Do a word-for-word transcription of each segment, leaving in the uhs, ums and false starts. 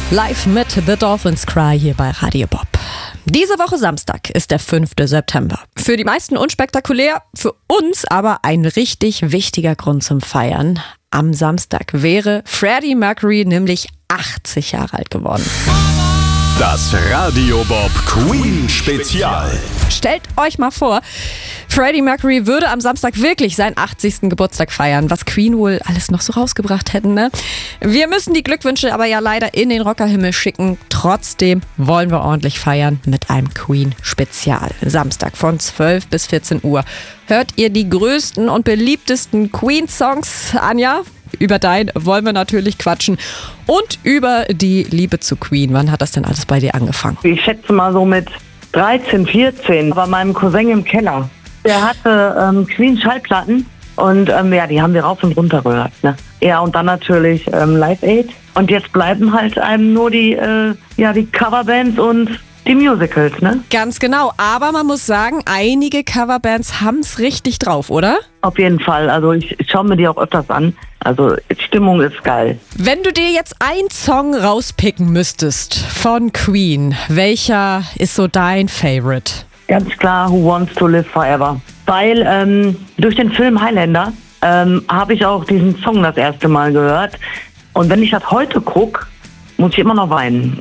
Live mit The Dolphins Cry hier bei Radio Bob. Diese Woche Samstag ist der fünfte September. Für die meisten unspektakulär, für uns aber ein richtig wichtiger Grund zum Feiern. Am Samstag wäre Freddie Mercury nämlich achtzig Jahre alt geworden. Das Radio Bob Queen Spezial. Stellt euch mal vor, Freddie Mercury würde am Samstag wirklich seinen achtzigsten Geburtstag feiern, was Queen wohl alles noch so rausgebracht hätten, ne? Wir müssen die Glückwünsche aber ja leider in den Rockerhimmel schicken. Trotzdem wollen wir ordentlich feiern mit einem Queen Spezial. Samstag von zwölf bis vierzehn Uhr. Hört ihr die größten und beliebtesten Queen-Songs, Anja? Über dein wollen wir natürlich quatschen und über die Liebe zu Queen. Wann hat das denn alles bei dir angefangen? Ich schätze mal so mit dreizehn, vierzehn bei meinem Cousin im Keller. Der hatte ähm, Queen-Schallplatten und ähm, ja, die haben wir rauf und runter gehört. Ne? Ja, und dann natürlich ähm, Live Aid. Und jetzt bleiben halt einem nur die, äh, ja, die Coverbands und die Musicals, ne? Ganz genau, aber man muss sagen, einige Coverbands haben es richtig drauf, oder? Auf jeden Fall, also ich, ich schaue mir die auch öfters an. Also die Stimmung ist geil. Wenn du dir jetzt einen Song rauspicken müsstest von Queen, welcher ist so dein Favorite? Ganz klar, Who Wants to Live Forever. Weil ähm, durch den Film Highlander ähm, habe ich auch diesen Song das erste Mal gehört. Und wenn ich das heute gucke, muss ich immer noch weinen.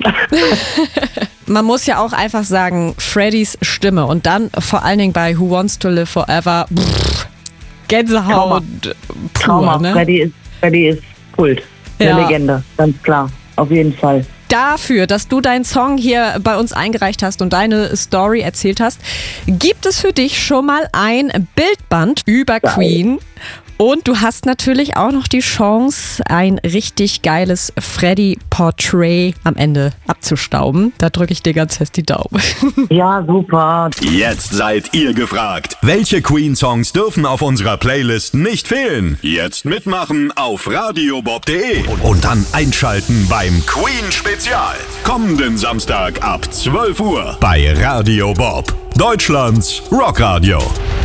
Man muss ja auch einfach sagen, Freddys Stimme und dann vor allen Dingen bei Who Wants to Live Forever, pff, Gänsehaut pur, Trauma. ne? Freddy ist, Freddy ist Kult, eine Ja. Legende, ganz klar, auf jeden Fall. Dafür, dass du deinen Song hier bei uns eingereicht hast und deine Story erzählt hast, gibt es für dich schon mal ein Bildband über Geil. Queen. Und du hast natürlich auch noch die Chance, ein richtig geiles Freddie-Portrait am Ende abzustauben. Da drücke ich dir ganz fest die Daumen. Ja, super. Jetzt seid ihr gefragt. Welche Queen-Songs dürfen auf unserer Playlist nicht fehlen? Jetzt mitmachen auf radiobob punkt de und dann einschalten beim Queen Spezial. Kommenden Samstag ab zwölf Uhr bei Radio Bob, Deutschlands Rockradio.